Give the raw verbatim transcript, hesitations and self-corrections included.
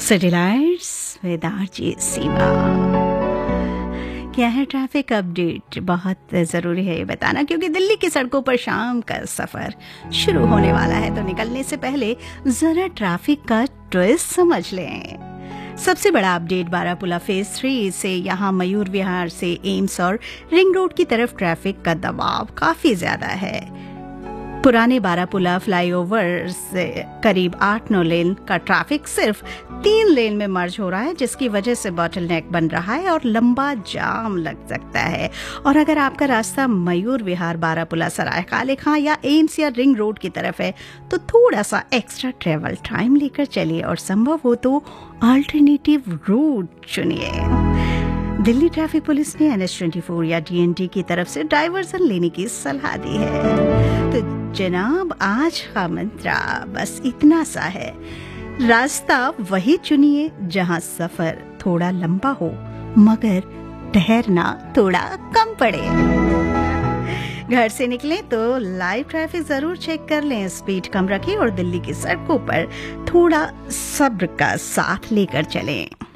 City lights with RJ सीमा। क्या है traffic update? बहुत ज़रूरी है ये बताना, क्योंकि दिल्ली की सड़कों पर शाम का सफ़र शुरू होने वाला है। तो निकलने से पहले ज़रा ट्रैफिक का ट्विस्ट समझ लें। सबसे बड़ा अपडेट बारापुला फेज थ्री से यहाँ मयूर विहार से एम्स और रिंग रोड की तरफ ट्रैफिक का दबाव काफ़ी ज़्यादा है। पुराने बारापुला फ्लाईओवर से करीब आठ नौ लेन का ट्रैफिक सिर्फ तीन लेन में मर्ज हो रहा है, जिसकी वजह से बॉटलनेक बन रहा है और लंबा जाम लग सकता है। और अगर आपका रास्ता मयूर विहार, बारापुला, सराय काले खां या एम्स या रिंग रोड की तरफ है तो थोड़ा सा एक्स्ट्रा ट्रेवल टाइम लेकर चलिए और संभव हो तो अल्टरनेटिव रूट चुनिए। दिल्ली ट्रैफिक पुलिस ने एन एच ट्वेंटी फोर या डी एन टी की तरफ से डाइवर्जन लेने की सलाह दी है। तो जनाब, आज का मंत्रा बस इतना सा है, रास्ता वही चुनिए जहां सफर थोड़ा लंबा हो मगर ठहरना थोड़ा कम पड़े। घर से निकलें तो लाइव ट्रैफिक जरूर चेक कर लें, स्पीड कम रखें और दिल्ली की सड़कों पर थोड़ा सब्र का साथ लेकर चलें।